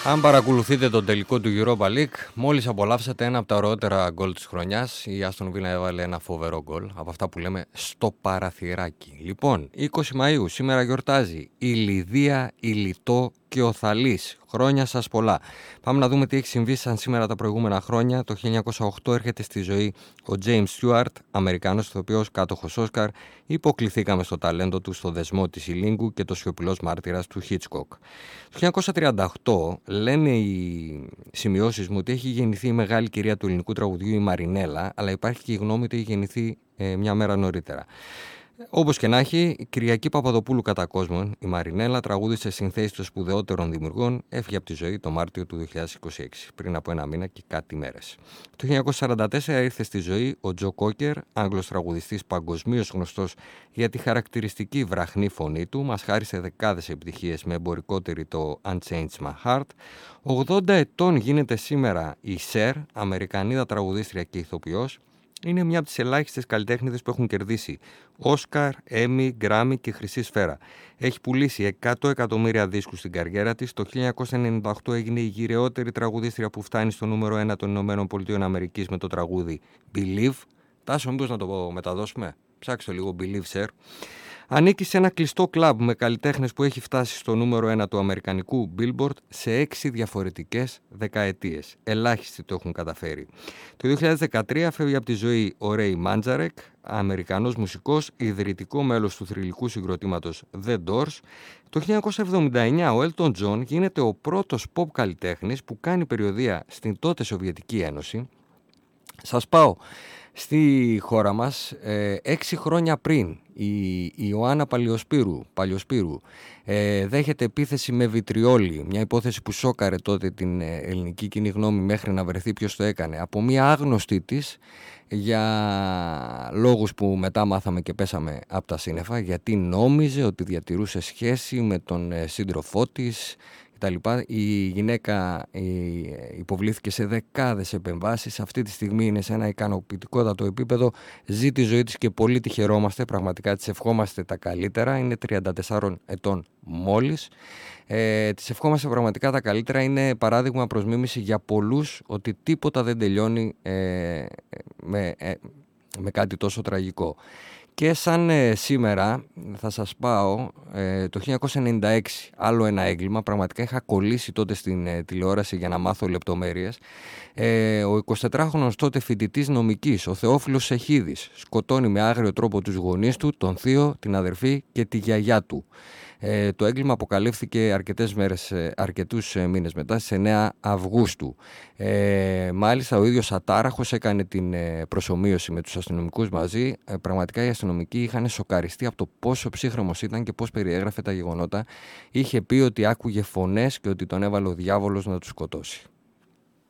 Αν παρακολουθείτε τον τελικό του Europa League, μόλις απολαύσατε ένα από τα ωραιότερα γκολ της χρονιάς. Η Aston Villa έβαλε ένα φοβερό γκολ, από αυτά που λέμε στο παραθυράκι. Λοιπόν, 20 Μαΐου, σήμερα γιορτάζει η Λιδία, η Λιτό και ο Θαλής. Χρόνια σας πολλά. Πάμε να δούμε τι έχει συμβεί σαν σήμερα τα προηγούμενα χρόνια. Το 1908 έρχεται στη ζωή ο James Stewart, Αμερικάνος ηθοποιός, κάτοχος Όσκαρ. Υποκληθήκαμε στο ταλέντο του στο Δεσμό της Ηλίνγκου και το σιωπηλός μάρτυρας του Hitchcock. Το 1938 λένε οι σημειώσεις μου ότι έχει γεννηθεί η μεγάλη κυρία του ελληνικού τραγουδιού, η Μαρινέλα, αλλά υπάρχει και η γνώμη ότι έχει γεννηθεί μια μέρα νωρίτερα. Όπως και να έχει, η Κυριακή Παπαδοπούλου κατά κόσμον, η Μαρινέλα, τραγούδισε συνθέσεις των σπουδαιότερων δημιουργών, έφυγε από τη ζωή το Μάρτιο του 2026, πριν από ένα μήνα και κάτι μέρες. Το 1944 ήρθε στη ζωή ο Τζο Κόκερ, Άγγλος τραγουδιστής παγκοσμίως γνωστός για τη χαρακτηριστική βραχνή φωνή του, μας χάρισε δεκάδες επιτυχίες με εμπορικότερη το Unchanged My Heart. 80 ετών γίνεται σήμερα η Σερ, Αμερικανίδα τραγουδίστρια και ηθοποιός. Είναι μια από τις ελάχιστες καλλιτέχνηδες που έχουν κερδίσει Όσκαρ, Έμι, Γκράμι και Χρυσή Σφαίρα. Έχει πουλήσει 100 εκατομμύρια δίσκους στην καριέρα της. Το 1998 έγινε η γυρεότερη τραγουδίστρια που φτάνει στο νούμερο 1 των ΗΠΑ με το τραγούδι Believe. Τάσο, μήπως να το μεταδώσουμε? Ψάξτε λίγο Believe, Sir. Ανήκει σε ένα κλειστό κλαμπ με καλλιτέχνες που έχει φτάσει στο νούμερο 1 του αμερικανικού Billboard σε 6 διαφορετικές δεκαετίες. Ελάχιστοι το έχουν καταφέρει. Το 2013 φεύγει από τη ζωή ο Ρέι Μάντζαρεκ, Αμερικανός μουσικός, ιδρυτικό μέλος του θρυλικού συγκροτήματος The Doors. Το 1979 ο Elton John γίνεται ο πρώτος pop καλλιτέχνης που κάνει περιοδεία στην τότε Σοβιετική Ένωση. Σας πάω στη χώρα μας 6 χρόνια πριν η Ιωάννα Παλιοσπύρου δέχεται επίθεση με βιτριόλι, μια υπόθεση που σόκαρε τότε την ελληνική κοινή γνώμη μέχρι να βρεθεί ποιος το έκανε, από μια άγνωστη της, για λόγους που μετά μάθαμε και πέσαμε από τα σύννεφα, γιατί νόμιζε ότι διατηρούσε σχέση με τον σύντροφό της. Η γυναίκα υποβλήθηκε σε δεκάδες επεμβάσεις. Αυτή τη στιγμή είναι σε ένα ικανοποιητικότατο επίπεδο. Ζει τη ζωή της και πολύ τη χαιρόμαστε. Πραγματικά της ευχόμαστε τα καλύτερα. Είναι 34 ετών μόλις. Της ευχόμαστε πραγματικά τα καλύτερα. Είναι παράδειγμα προς μίμηση για πολλούς ότι τίποτα δεν τελειώνει με κάτι τόσο τραγικό. Και σαν σήμερα θα σας πάω το 1996, άλλο ένα έγκλημα. Πραγματικά είχα κολλήσει τότε στην τηλεόραση για να μάθω λεπτομέρειες. Ο 24χρονος τότε φοιτητής νομικής, ο Θεόφιλος Σεχίδης, σκοτώνει με άγριο τρόπο τους γονείς του, τον θείο, την αδερφή και τη γιαγιά του. Το έγκλημα αποκαλύφθηκε αρκετούς μήνες μετά, στις 9 Αυγούστου. Μάλιστα ο ίδιος ατάραχος έκανε την προσομοίωση με τους αστυνομικούς μαζί. Πραγματικά οι αστυνομικοί είχαν σοκαριστεί από το πόσο ψύχρεμος ήταν και πώς περιέγραφε τα γεγονότα. Είχε πει ότι άκουγε φωνές και ότι τον έβαλε ο διάβολος να τους σκοτώσει.